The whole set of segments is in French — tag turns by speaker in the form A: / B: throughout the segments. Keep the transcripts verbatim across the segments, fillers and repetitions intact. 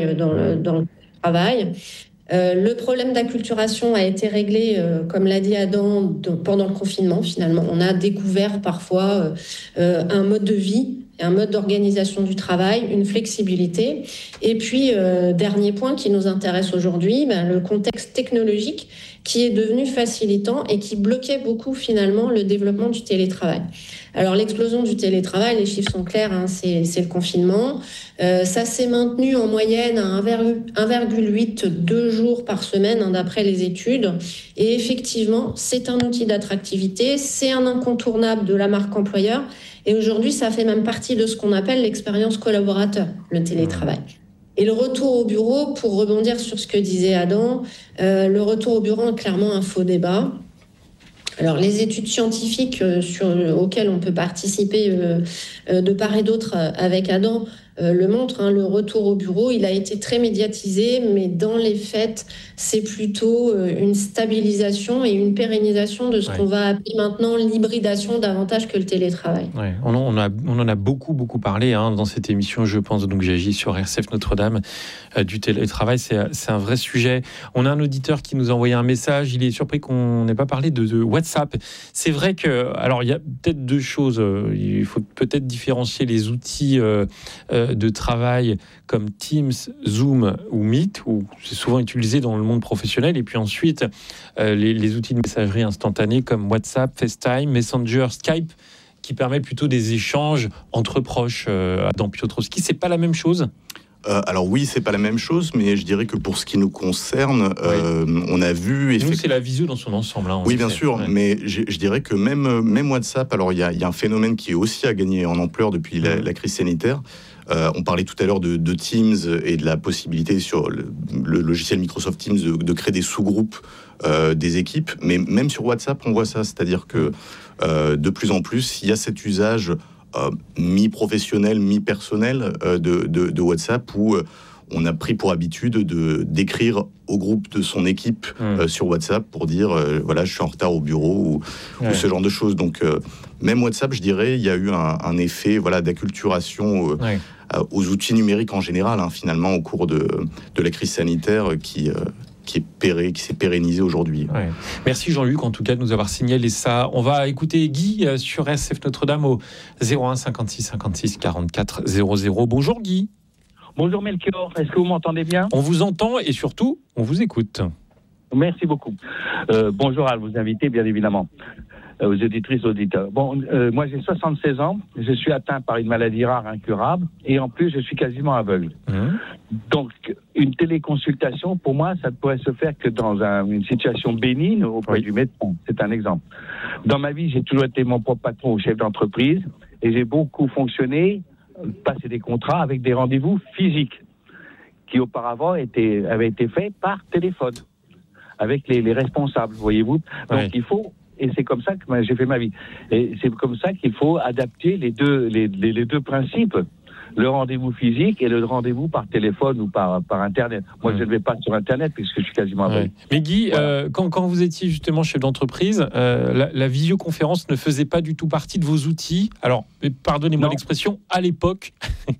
A: dans le, dans le travail. Euh, le problème d'acculturation a été réglé, euh, comme l'a dit Adam, de, pendant le confinement. Finalement, on a découvert parfois euh, un mode de vie, un mode d'organisation du travail, une flexibilité. Et puis, euh, dernier point qui nous intéresse aujourd'hui, ben, le contexte technologique qui est devenu facilitant et qui bloquait beaucoup finalement le développement du télétravail. Alors l'explosion du télétravail, les chiffres sont clairs, hein, c'est, c'est le confinement. Euh, ça s'est maintenu en moyenne à un virgule huit, deux jours par semaine, hein, d'après les études. Et effectivement, c'est un outil d'attractivité, c'est un incontournable de la marque employeur. Et aujourd'hui, ça fait même partie de ce qu'on appelle l'expérience collaborateur, le télétravail. Et le retour au bureau, pour rebondir sur ce que disait Adam, euh, le retour au bureau est clairement un faux débat. Alors, les études scientifiques euh, sur, euh, auxquelles on peut participer euh, euh, de part et d'autre euh, avec Adam euh, le montrent. Hein, le retour au bureau, il a été très médiatisé, mais dans les faits, c'est plutôt euh, une stabilisation et une pérennisation de ce ouais. qu'on va appeler maintenant l'hybridation davantage que le télétravail.
B: Ouais, on, en a, on en a beaucoup, beaucoup parlé hein, dans cette émission, je pense, donc j'agis sur R C F Notre-Dame, euh, du télétravail, c'est, c'est un vrai sujet. On a un auditeur qui nous a envoyé un message, il est surpris qu'on n'ait pas parlé de, de WhatsApp. C'est vrai que, alors il y a peut-être deux choses, il faut peut-être différencier les outils euh, de travail comme Teams, Zoom ou Meet, où c'est souvent utilisé dans le monde professionnel, et puis ensuite euh, les, les outils de messagerie instantanée comme WhatsApp, FaceTime, Messenger, Skype, qui permettent plutôt des échanges entre proches. Euh, Adam Piotrowski, c'est pas la même chose ?
C: Euh, alors oui, c'est pas la même chose, mais je dirais que pour ce qui nous concerne, euh, oui. on a vu...
B: Nous, c'est la visio dans son ensemble. Hein,
C: oui, bien
B: fait.
C: sûr, ouais. mais je, je dirais que même, même WhatsApp, alors il y, y a un phénomène qui est aussi à gagner en ampleur depuis la, la crise sanitaire. Euh, on parlait tout à l'heure de, de Teams et de la possibilité sur le, le logiciel Microsoft Teams de, de créer des sous-groupes euh, des équipes, mais même sur WhatsApp, on voit ça, c'est-à-dire que euh, de plus en plus, il y a cet usage Euh, mi-professionnel, mi-personnel euh, de, de, de WhatsApp où euh, on a pris pour habitude de, d'écrire au groupe de son équipe mmh. euh, sur WhatsApp pour dire euh, voilà, je suis en retard au bureau ou, ouais. ou ce genre de choses. Donc euh, même WhatsApp, je dirais, il y a eu un, un effet voilà, d'acculturation euh, ouais. euh, aux outils numériques en général, hein, finalement, au cours de, de la crise sanitaire qui... Euh, qui est péré, qui s'est pérennisé aujourd'hui.
B: Ouais. Merci Jean-Luc, en tout cas, de nous avoir signalé ça. On va écouter Guy euh, sur R C F Notre-Dame au zéro un cinquante-six cinquante-six quarante-quatre zéro zéro. Bonjour Guy.
D: Bonjour Melchior, est-ce que vous m'entendez bien ?
B: On vous entend et surtout, on vous écoute.
D: Merci beaucoup. Euh, bonjour à vos invités, bien évidemment, euh, aux auditrices, auditeurs. Bon, euh, moi j'ai soixante-seize ans, je suis atteint par une maladie rare incurable et en plus je suis quasiment aveugle. Mmh. Donc, une téléconsultation, pour moi, ça ne pourrait se faire que dans un, une situation bénigne auprès oui. du médecin. C'est un exemple. Dans ma vie, j'ai toujours été mon propre patron ou chef d'entreprise et j'ai beaucoup fonctionné, passé des contrats avec des rendez-vous physiques qui auparavant étaient, avaient été faits par téléphone avec les, les responsables, voyez-vous. Donc, oui. il faut... Et c'est comme ça que ben, j'ai fait ma vie. Et c'est comme ça qu'il faut adapter les deux, les, les, les deux principes. Le rendez-vous physique et le rendez-vous par téléphone ou par, par Internet. Moi, mmh. je ne vais pas sur Internet puisque je suis quasiment aveugle.
B: Ouais. Mais Guy, voilà. euh, quand, quand vous étiez justement chef d'entreprise, euh, la, la visioconférence ne faisait pas du tout partie de vos outils. Alors, pardonnez-moi non. l'expression, à l'époque.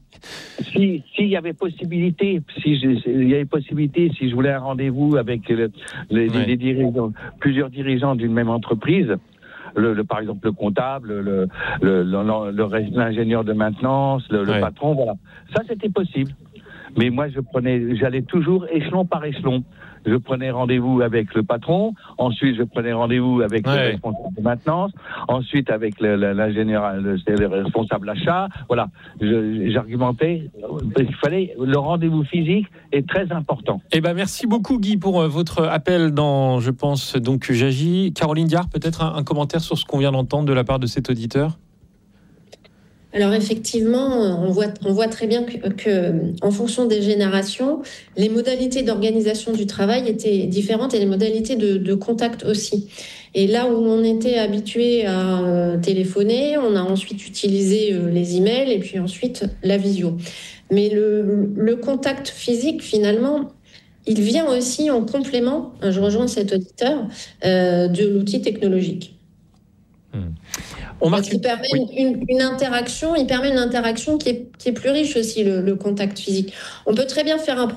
D: Si, s'il y avait possibilité, si je, il y avait possibilité, si je voulais un rendez-vous avec le, le, ouais. les dirigeants, plusieurs dirigeants d'une même entreprise, Le, le, par exemple le comptable, le, le, le, le, l'ingénieur de maintenance, le, le ouais. patron, voilà. Ça, c'était possible. Mais moi, je prenais, j'allais toujours échelon par échelon. Je prenais rendez-vous avec le patron, ensuite je prenais rendez-vous avec ouais. le responsable de maintenance, ensuite avec le, le, l'ingénieur, le, le responsable achat. Voilà, je, j'argumentais. Il fallait le rendez-vous physique est très important.
B: Eh ben merci beaucoup Guy pour votre appel dans, je pense donc j'agis. Caroline Diard, peut-être un, un commentaire sur ce qu'on vient d'entendre de la part de cet auditeur.
A: Alors effectivement, on voit, on voit très bien que, que, en fonction des générations, les modalités d'organisation du travail étaient différentes et les modalités de, de contact aussi. Et là où on était habitué à euh, téléphoner, on a ensuite utilisé euh, les emails et puis ensuite la visio. Mais le, le contact physique, finalement, il vient aussi en complément, je rejoins cet auditeur, euh, de l'outil technologique.
B: Mmh. On marque
A: il permet oui. une, une interaction, il permet une interaction qui est, qui est plus riche aussi, le, le contact physique. On peut très bien faire un